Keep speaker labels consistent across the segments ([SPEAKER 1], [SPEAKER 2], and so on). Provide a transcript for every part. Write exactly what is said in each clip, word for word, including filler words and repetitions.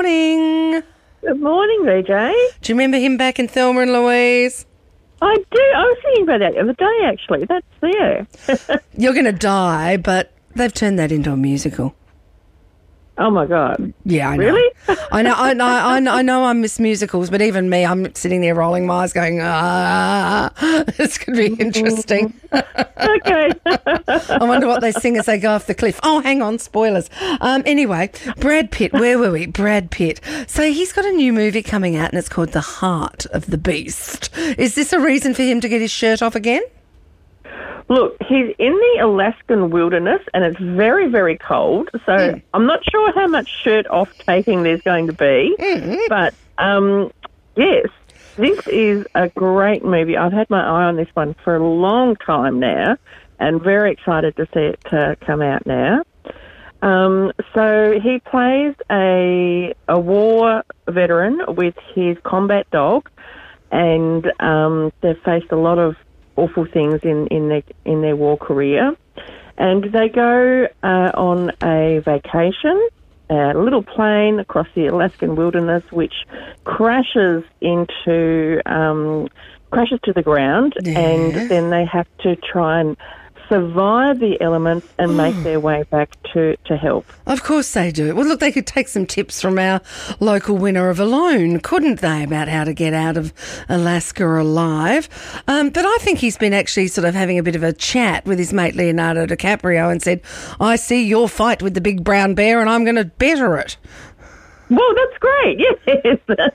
[SPEAKER 1] Morning.
[SPEAKER 2] Good morning, V J.
[SPEAKER 1] Do you remember him back in Thelma and Louise?
[SPEAKER 2] I do. I was thinking about that the other day, actually. That's there.
[SPEAKER 1] You're going to die, but they've turned that into a musical.
[SPEAKER 2] Oh, my God.
[SPEAKER 1] Yeah, I know.
[SPEAKER 2] Really?
[SPEAKER 1] I know, I know, I know, I know I miss musicals, but even me, I'm sitting there rolling my eyes going, ah, it's going to be interesting.
[SPEAKER 2] Okay.
[SPEAKER 1] I wonder what they sing as they go off the cliff. Oh, hang on, spoilers. Um, anyway, Brad Pitt, where were we? Brad Pitt. So he's got a new movie coming out and it's called The Heart of the Beast. Is this a reason for him to get his shirt off again?
[SPEAKER 2] Look, he's in the Alaskan wilderness and it's very, very cold. So mm. I'm not sure how much shirt off taking there's going to be. Mm. But, um, yes, this is a great movie. I've had my eye on this one for a long time now and very excited to see it uh, come out now. Um, so he plays a, a war veteran with his combat dog and um, they've faced a lot of awful things in, in their in their war career, and they go uh, on a vacation, a little plane across the Alaskan wilderness, which crashes into um, crashes to the ground,
[SPEAKER 1] yeah.
[SPEAKER 2] and then they have to try and survive the elements and make their way back to, to help.
[SPEAKER 1] Of course they do. Well, look, they could take some tips from our local winner of Alone, couldn't they, about how to get out of Alaska alive? Um, but I think he's been actually sort of having a bit of a chat with his mate Leonardo DiCaprio and said, I see your fight with the big brown bear and I'm going to better it.
[SPEAKER 2] Well, that's great, yes.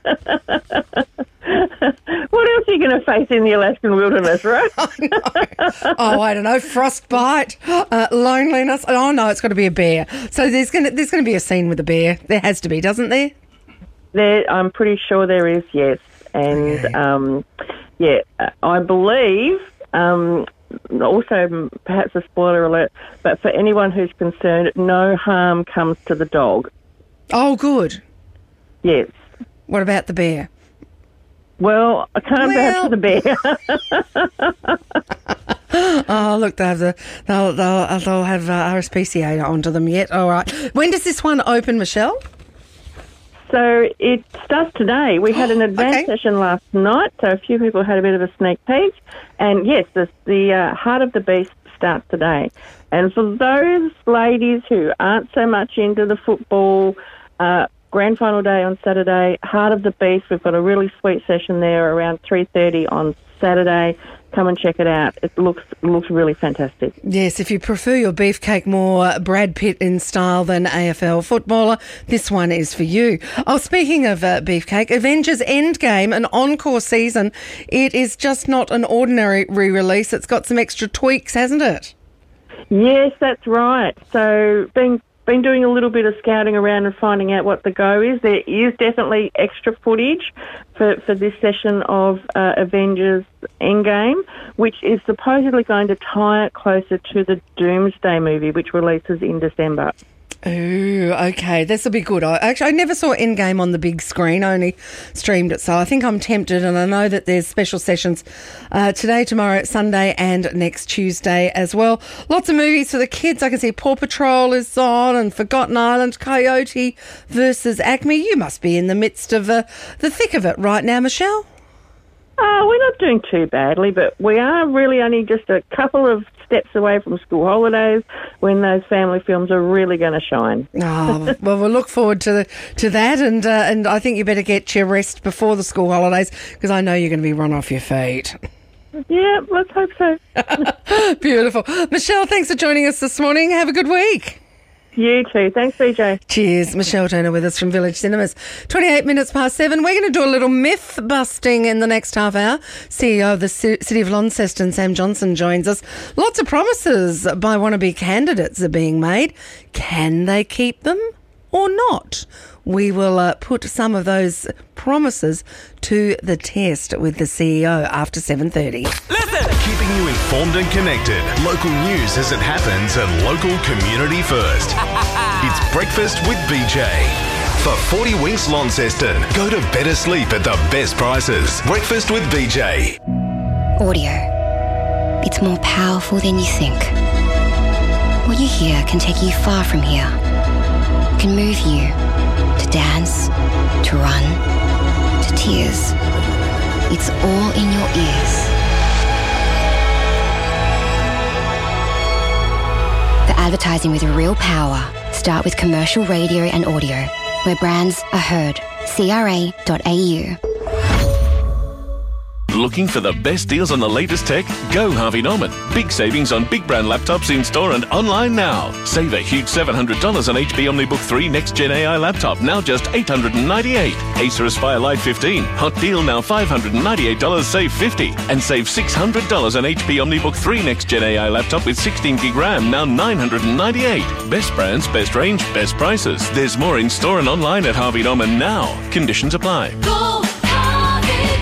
[SPEAKER 2] What else are you going to face in the Alaskan wilderness, right?
[SPEAKER 1] I know. Oh, I don't know, frostbite, uh, loneliness. Oh, no, it's got to be a bear. So there's going to there's going to be a scene with a bear. There has to be, doesn't there?
[SPEAKER 2] There, I'm pretty sure there is, yes. And,
[SPEAKER 1] okay.
[SPEAKER 2] um, yeah, I believe... Um, also, perhaps a spoiler alert, but for anyone who's concerned, no harm comes to the dog.
[SPEAKER 1] Oh, good.
[SPEAKER 2] Yes.
[SPEAKER 1] What about the bear?
[SPEAKER 2] Well, I can't
[SPEAKER 1] well.
[SPEAKER 2] vouch for the bear.
[SPEAKER 1] Oh, look, they'll have, the, they'll, they'll, they'll have uh, R S P C A onto them yet. All right. When does this one open, Michelle?
[SPEAKER 2] So it starts today. We had an advanced
[SPEAKER 1] okay.
[SPEAKER 2] session last night, so a few people had a bit of a sneak peek. And, yes, the, the uh, Heart of the Beast starts today. And for those ladies who aren't so much into the football, uh, grand final day on Saturday, Heart of the Beast, we've got a really sweet session there around three thirty on Saturday. Come and check it out. It looks looks really fantastic.
[SPEAKER 1] Yes, if you prefer your beefcake more Brad Pitt in style than A F L footballer, this one is for you. Oh, speaking of uh, beefcake, Avengers Endgame, an encore season. It is just not an ordinary re-release. It's got some extra tweaks, hasn't it?
[SPEAKER 2] Yes, that's right. So being been doing a little bit of scouting around and finding out what the go is. There is definitely extra footage for, for this session of uh, Avengers Endgame, which is supposedly going to tie it closer to the Doomsday movie, which releases in December.
[SPEAKER 1] Ooh, okay. This will be good. I, actually, I never saw Endgame on the big screen, only streamed it. So I think I'm tempted, and I know that there's special sessions uh, today, tomorrow, Sunday and next Tuesday as well. Lots of movies for the kids. I can see Paw Patrol is on and Forgotten Island, Coyote versus Acme. You must be in the midst of uh, the thick of it right now, Michelle.
[SPEAKER 2] Oh, we're not doing too badly, but we are really only just a couple of steps away from school holidays when those family films are really going to shine.
[SPEAKER 1] Oh, well, we'll look forward to the, to that, and uh, and I think you better get your rest before the school holidays because I know you're going to be run off your feet.
[SPEAKER 2] Yeah, let's hope so.
[SPEAKER 1] Beautiful. Michelle, thanks for joining us this morning. Have a good week.
[SPEAKER 2] You too. Thanks, B J.
[SPEAKER 1] Cheers. Michelle Turner with us from Village Cinemas. twenty-eight minutes past seven. We're going to do a little myth busting in the next half hour. C E O of the City of Launceston, Sam Johnson, joins us. Lots of promises by wannabe candidates are being made. Can they keep them or not? We will uh, put some of those promises to the test with the C E O after seven thirty.
[SPEAKER 3] Listen! Keeping you informed and connected. Local news as it happens and local community first. It's Breakfast with B J. For forty Winks Launceston, go to better sleep at the best prices. Breakfast with B J.
[SPEAKER 4] Audio. It's more powerful than you think. What you hear can take you far from here. Can move you to dance, to run, to tears. It's all in your ears. The advertising with real power. Start with commercial radio and audio, where brands are heard. C R A dot A U.
[SPEAKER 5] Looking for the best deals on the latest tech? Go Harvey Norman. Big savings on big brand laptops in store and online now. Save a huge seven hundred dollars on H P OmniBook three Next Gen A I laptop, now just eight hundred ninety-eight dollars. Acer Aspire Lite fifteen, hot deal now five hundred ninety-eight dollars, save fifty dollars. And save six hundred dollars on H P OmniBook three Next Gen A I laptop with sixteen gig RAM, now nine hundred ninety-eight dollars. Best brands, best range, best prices. There's more in store and online at Harvey Norman now. Conditions apply.
[SPEAKER 6] Go, Harvey,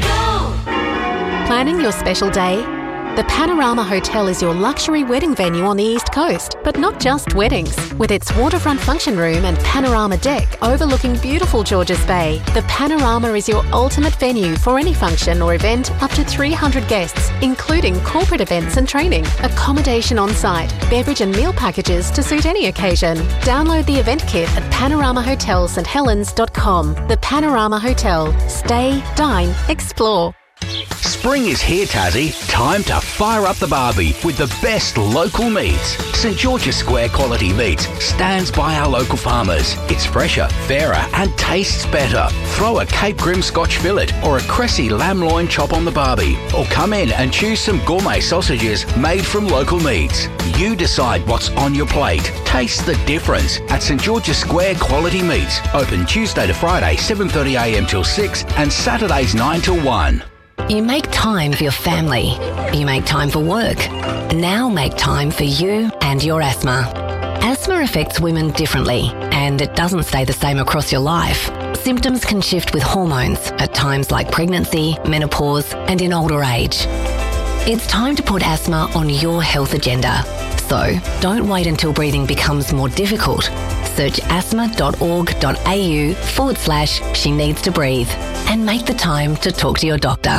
[SPEAKER 6] go. Planning your special day? The Panorama Hotel is your luxury wedding venue on the East Coast, but not just weddings. With its waterfront function room and panorama deck overlooking beautiful Georges Bay, the Panorama is your ultimate venue for any function or event up to three hundred guests, including corporate events and training, accommodation on site, beverage and meal packages to suit any occasion. Download the event kit at panorama hotel st helens dot com. The Panorama Hotel. Stay, dine, explore.
[SPEAKER 7] Spring is here, Tassie. Time to fire up the barbie with the best local meats. St George's Square quality meats stands by our local farmers. It's fresher, fairer and tastes better. Throw a Cape Grim Scotch fillet or a Cressy lamb loin chop on the barbie. Or come in and choose some gourmet sausages made from local meats. You decide what's on your plate. Taste the difference at St George's Square quality meats. Open Tuesday to Friday, seven thirty a m till six and Saturdays nine till one.
[SPEAKER 8] You make time for your family. You make time for work. Now make time for you and your asthma. Asthma affects women differently, and it doesn't stay the same across your life. Symptoms can shift with hormones at times like pregnancy, menopause, and in older age. It's time to put asthma on your health agenda. So don't wait until breathing becomes more difficult. Search asthma.org.au forward slash she needs to breathe and make the time to talk to your doctor.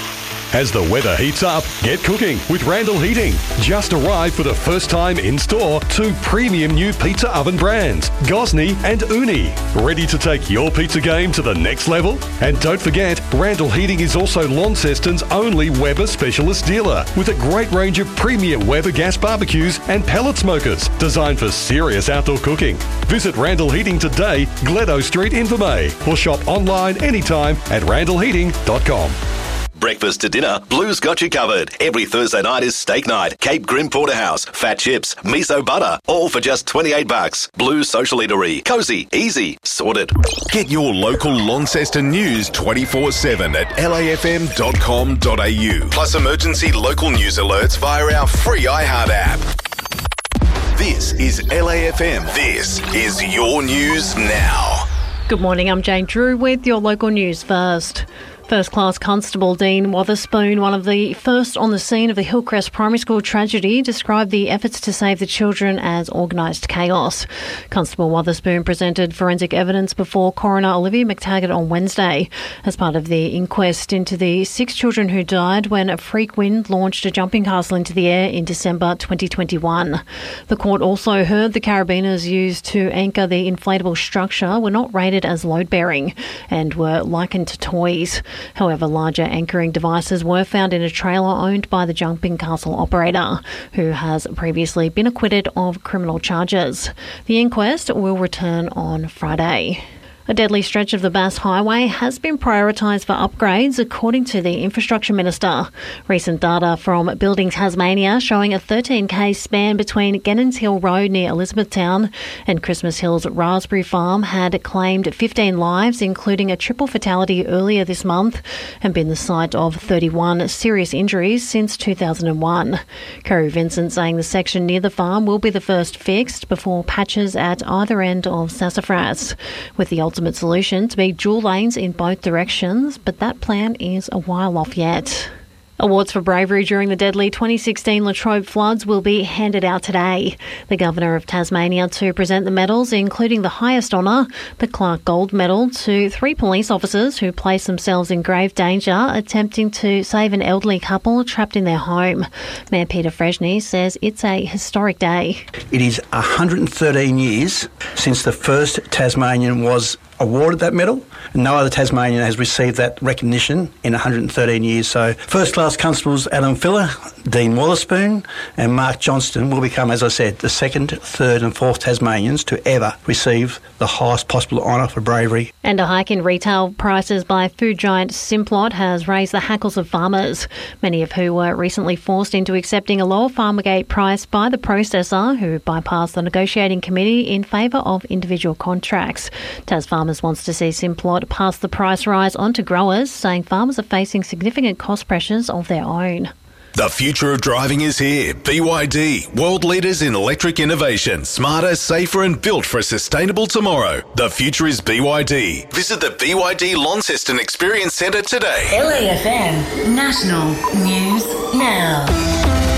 [SPEAKER 3] As the weather heats up, get cooking with Randall Heating. Just arrived for the first time in store two premium new pizza oven brands, Gosney and Uni. Ready to take your pizza game to the next level? And don't forget, Randall Heating is also Launceston's only Weber specialist dealer with a great range of premium Weber gas barbecues and pellet smokers designed for serious outdoor cooking. Visit Randall Heating today, Gledo Street, Invermay, or shop online anytime at randall heating dot com.
[SPEAKER 9] Breakfast to dinner, Blue's got you covered. Every Thursday night is steak night. Cape Grim Porterhouse, fat chips, miso butter, all for just twenty-eight bucks. Blue's Social Eatery. Cozy, easy, sorted.
[SPEAKER 3] Get your local Launceston news twenty-four seven at l a f m dot com dot a u. Plus emergency local news alerts via our free iHeart app. This is L A F M. This is your news now.
[SPEAKER 10] Good morning, I'm Jane Drew with your local news first. First Class Constable Dean Wotherspoon, one of the first on the scene of the Hillcrest Primary School tragedy, described the efforts to save the children as organised chaos. Constable Wotherspoon presented forensic evidence before Coroner Olivia McTaggart on Wednesday as part of the inquest into the six children who died when a freak wind launched a jumping castle into the air in December twenty twenty-one. The court also heard the carabiners used to anchor the inflatable structure were not rated as load-bearing and were likened to toys. However, larger anchoring devices were found in a trailer owned by the jumping castle operator, who has previously been acquitted of criminal charges. The inquest will return on Friday. A deadly stretch of the Bass Highway has been prioritised for upgrades, according to the Infrastructure Minister. Recent data from Building Tasmania showing a thirteen k span between Gennons Hill Road near Elizabethtown and Christmas Hills Raspberry Farm had claimed fifteen lives, including a triple fatality earlier this month, and been the site of thirty-one serious injuries since two thousand one. Kerry Vincent saying the section near the farm will be the first fixed before patches at either end of Sassafras, with the ultimate solution to be dual lanes in both directions, but that plan is a while off yet. Awards for bravery during the deadly twenty sixteen Latrobe floods will be handed out today. The Governor of Tasmania to present the medals, including the highest honour, the Clark Gold Medal, to three police officers who placed themselves in grave danger attempting to save an elderly couple trapped in their home. Mayor Peter Freshney says it's a historic day.
[SPEAKER 11] It is one hundred thirteen years since the first Tasmanian was awarded that medal, and no other Tasmanian has received that recognition in one hundred thirteen years. So first-class constables Adam Filler, Dean Wotherspoon and Mark Johnston will become, as I said, the second, third and fourth Tasmanians to ever receive the highest possible honour for bravery.
[SPEAKER 10] And a hike in retail prices by food giant Simplot has raised the hackles of farmers, many of who were recently forced into accepting a lower farmgate price by the processor, who bypassed the negotiating committee in favour of individual contracts. Tas Farmers wants to see Simplot pass the price rise on to growers, saying farmers are facing significant cost pressures of their own.
[SPEAKER 3] The future of driving is here. B Y D, world leaders in electric innovation, smarter, safer and built for a sustainable tomorrow. The future is B Y D. Visit the B Y D Launceston Experience Centre today.
[SPEAKER 12] L A F M National News Now.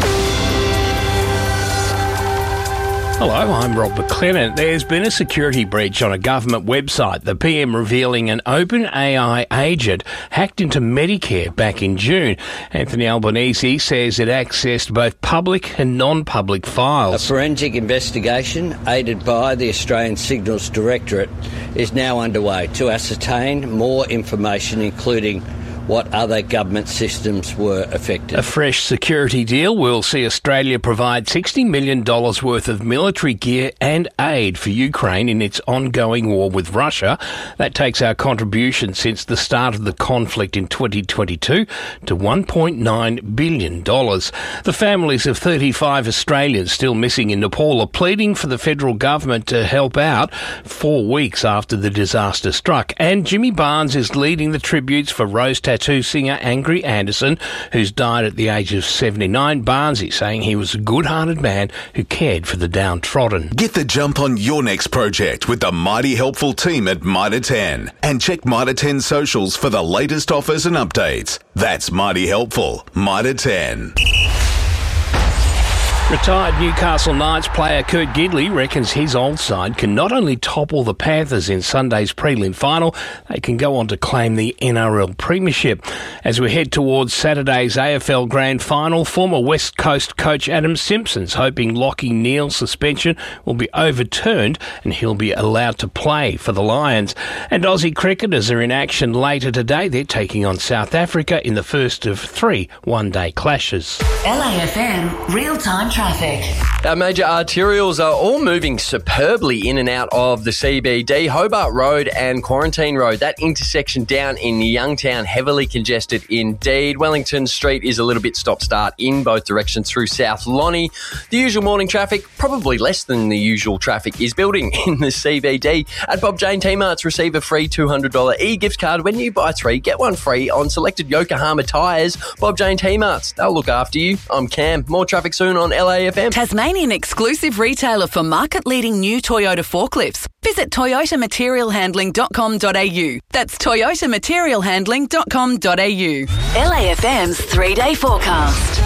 [SPEAKER 13] Hello, I'm Rob McLennan. There's been a security breach on a government website, the P M revealing an OpenAI agent hacked into Medicare back in June. Anthony Albanese says it accessed both public and non-public files.
[SPEAKER 14] A forensic investigation, aided by the Australian Signals Directorate, is now underway to ascertain more information, including what other government systems were affected.
[SPEAKER 13] A fresh security deal will see Australia provide sixty million dollars worth of military gear and aid for Ukraine in its ongoing war with Russia. That takes our contribution since the start of the conflict in twenty twenty-two to one point nine billion dollars. The families of thirty-five Australians still missing in Nepal are pleading for the federal government to help out four weeks after the disaster struck. And Jimmy Barnes is leading the tributes for Rose Tattoo singer Angry Anderson, who's died at the age of seventy-nine. Barnes is saying he was a good-hearted man who cared for the downtrodden.
[SPEAKER 3] Get the jump on your next project with the mighty helpful team at Mitre ten. And check Mitre ten socials for the latest offers and updates. That's mighty helpful. Mitre ten.
[SPEAKER 13] Retired Newcastle Knights player Kurt Gidley reckons his old side can not only topple the Panthers in Sunday's prelim final, they can go on to claim the N R L premiership. As we head towards Saturday's A F L Grand Final, former West Coast coach Adam Simpson's hoping Lachie Neale's suspension will be overturned and he'll be allowed to play for the Lions. And Aussie cricketers are in action later today. They're taking on South Africa in the first of three one-day clashes.
[SPEAKER 12] L A F M real-time traffic.
[SPEAKER 15] Our major arterials are all moving superbly in and out of the C B D. Hobart Road and Quarantine Road, that intersection down in Youngtown, heavily congested indeed. Wellington Street is a little bit stop-start in both directions through South Lonnie. The usual morning traffic, probably less than the usual traffic, is building in the C B D. At Bob Jane T-Marts, receive a free two hundred dollars e-gift card when you buy three, get one free on selected Yokohama tyres. Bob Jane T-Marts, they'll look after you. I'm Cam. More traffic soon on L A F M.
[SPEAKER 16] Tasmanian exclusive retailer for market-leading new Toyota forklifts. Visit toyota material handling dot com dot a u. That's toyota material handling dot com dot a u.
[SPEAKER 12] L A F M's three-day forecast.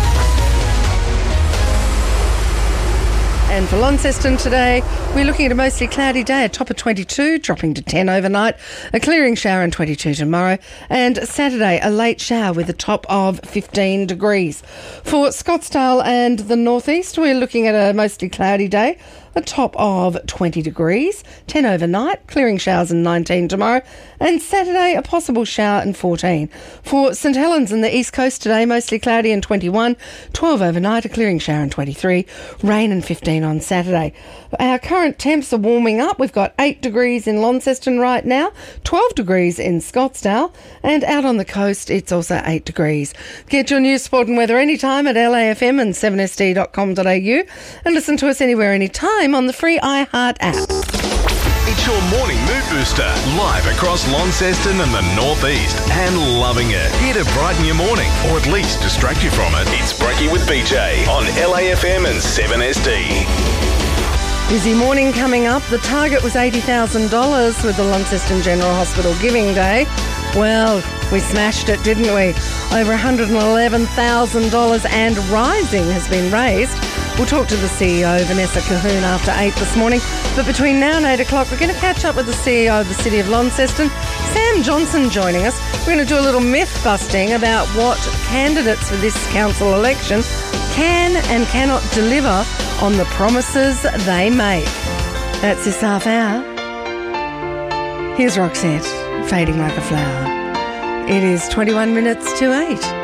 [SPEAKER 1] And for Launceston today, we're looking at a mostly cloudy day, a top of twenty-two, dropping to ten overnight, a clearing shower and twenty-two tomorrow, and Saturday, a late shower with a top of fifteen degrees. For Scottsdale and the northeast, we're looking at a mostly cloudy day, a top of twenty degrees, ten overnight, clearing showers and nineteen tomorrow, and Saturday a possible shower and fourteen. For St Helens and the east coast today, mostly cloudy and twenty-one, twelve overnight, a clearing shower and twenty-three, rain and fifteen on Saturday. Our current temps are warming up. We've got eight degrees in Launceston right now, twelve degrees in Scottsdale, and out on the coast it's also eight degrees. Get your news, sport and weather anytime at L A F M and seven S D dot com dot a u and listen to us anywhere anytime on the free iHeart app.
[SPEAKER 3] It's your morning mood booster, live across Launceston and the northeast, and loving it. Here to brighten your morning, or at least distract you from it. It's Brekkie with B J on L A F M and seven S D.
[SPEAKER 1] Busy morning coming up. The target was eighty thousand dollars with the Launceston General Hospital Giving Day. Well, we smashed it, didn't we? Over one hundred eleven thousand dollars and rising has been raised. We'll talk to the C E O, Vanessa Cahoon, after eight this morning. But between now and eight o'clock, we're going to catch up with the C E O of the City of Launceston, Sam Johnson, joining us. We're going to do a little myth busting about what candidates for this council election can and cannot deliver on the promises they make. That's this half hour. Here's Roxette, Fading Like a Flower. It is twenty-one minutes to eight.